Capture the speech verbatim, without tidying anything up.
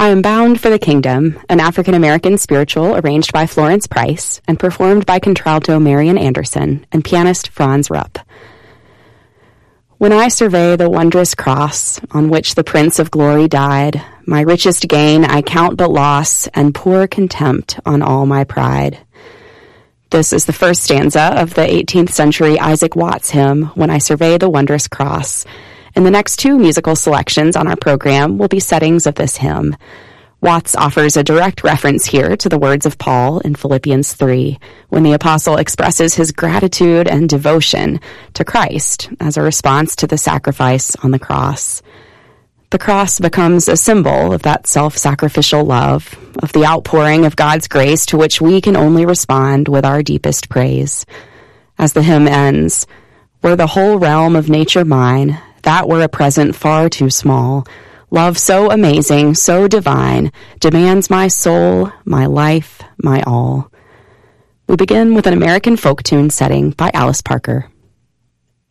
I Am Bound for the Kingdom, an African-American spiritual arranged by Florence Price and performed by contralto Marian Anderson and pianist Franz Rupp. When I survey the wondrous cross on which the Prince of Glory died, my richest gain I count but loss and pour contempt on all my pride. This is the first stanza of the eighteenth century Isaac Watts hymn, When I Survey the Wondrous Cross, and the next two musical selections on our program will be settings of this hymn. Watts offers a direct reference here to the words of Paul in Philippians three, when the apostle expresses his gratitude and devotion to Christ as a response to the sacrifice on the cross. The cross becomes a symbol of that self-sacrificial love, of the outpouring of God's grace to which we can only respond with our deepest praise. As the hymn ends, "Were the whole realm of nature mine, that were a present far too small. Love so amazing, so divine, demands my soul, my life, my all." We begin with an American folk tune setting by Alice Parker.